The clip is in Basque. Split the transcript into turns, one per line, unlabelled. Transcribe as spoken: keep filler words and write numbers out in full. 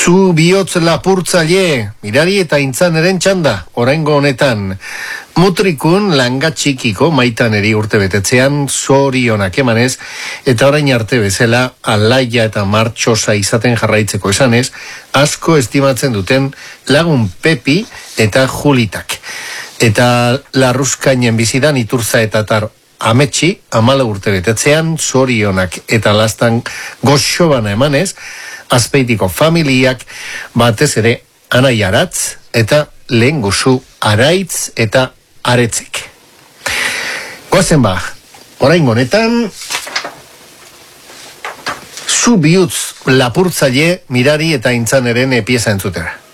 Zu bihotz lapurtzaile, mirari eta intzaneren txanda, oraingo honetan. Mutrikun langa txikiko maitaneri urte betetzean zorionak emanez, eta orain arte bezala alaia eta martxosa izaten jarraitzeko esanez, asko estimatzen duten lagun Pepi eta Julitak. Eta larruzkainen bizidan Iturza eta tar ametsi, amala urte betetzean, zorionak eta lastan goxo bana emanez, Azpeitiko familiak batez ere Anai Aratz eta lehen gozu Araitz eta Aretzik. Goazen ba, orain honetan, zu bihutz lapurtzaile mirari eta intzaneren pieza entzutera.